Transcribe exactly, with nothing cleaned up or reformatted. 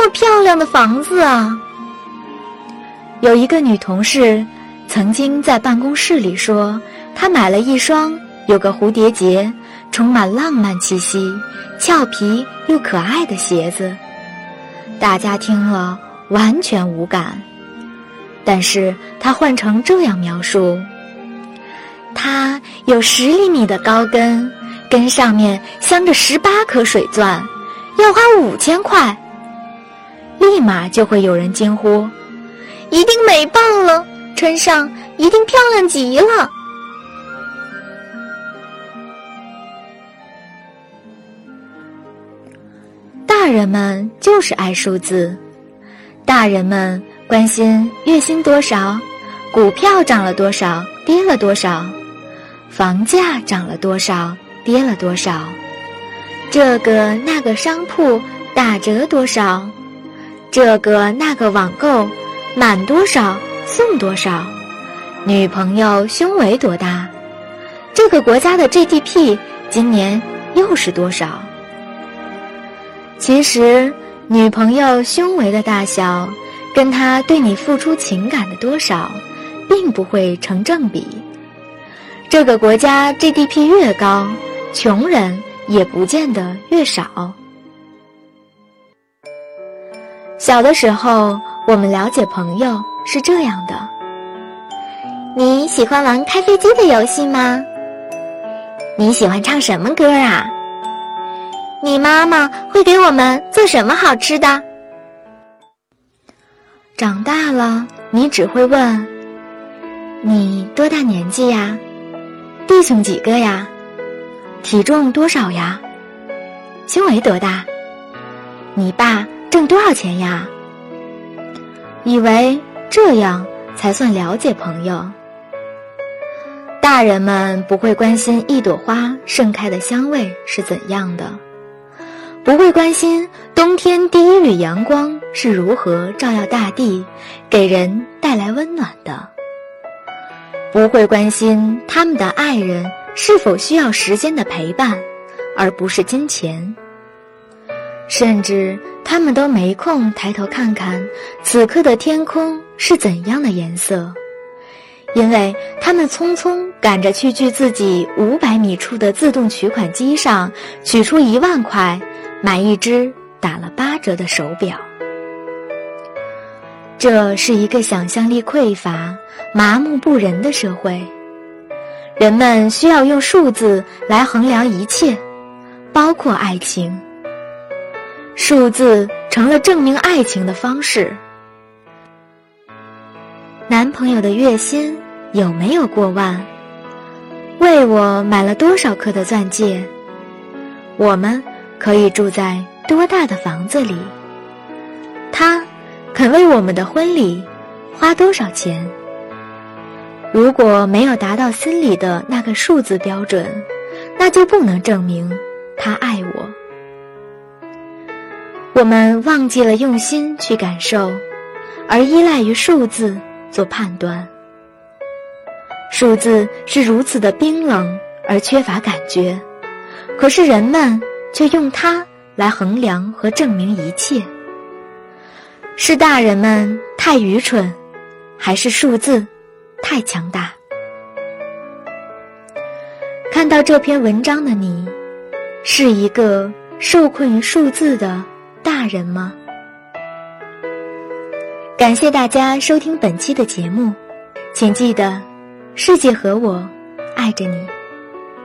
么漂亮的房子啊！有一个女同事曾经在办公室里说，她买了一双有个蝴蝶结、充满浪漫气息、俏皮又可爱的鞋子。大家听了完全无感，但是她换成这样描述：它有十厘米的高跟，跟上面镶着十八颗水钻，要花五千块。立马就会有人惊呼：一定美爆了，穿上一定漂亮极了。大人们就是爱数字，大人们关心月薪多少，股票涨了多少，跌了多少，房价涨了多少，跌了多少，这个那个商铺打折多少，这个那个网购满多少送多少，女朋友胸围多大，这个国家的 G D P 今年又是多少。其实女朋友胸围的大小跟她对你付出情感的多少并不会成正比。这个国家 G D P 越高，穷人也不见得越少。小的时候，我们了解朋友是这样的：你喜欢玩开飞机的游戏吗？你喜欢唱什么歌啊？你妈妈会给我们做什么好吃的？长大了，你只会问：你多大年纪呀？弟兄几个呀？体重多少呀？胸围多大？你爸挣多少钱呀？以为这样才算了解朋友。大人们不会关心一朵花盛开的香味是怎样的，不会关心冬天第一缕阳光是如何照耀大地，给人带来温暖的，不会关心他们的爱人是否需要时间的陪伴，而不是金钱。甚至他们都没空抬头看看此刻的天空是怎样的颜色，因为他们匆匆赶着去距自己五百米处的自动取款机上取出一万块，买一只打了八折的手表。这是一个想象力匮乏、麻木不仁的社会，人们需要用数字来衡量一切，包括爱情。数字成了证明爱情的方式。男朋友的月薪有没有过万？为我买了多少颗的钻戒？我们可以住在多大的房子里？他肯为我们的婚礼花多少钱？如果没有达到心里的那个数字标准，那就不能证明他爱我。我们忘记了用心去感受，而依赖于数字做判断。数字是如此的冰冷而缺乏感觉，可是人们却用它来衡量和证明一切。是大人们太愚蠢，还是数字太强大？看到这篇文章的你，是一个受困于数字的大人吗？感谢大家收听本期的节目，请记得，世界和我爱着你。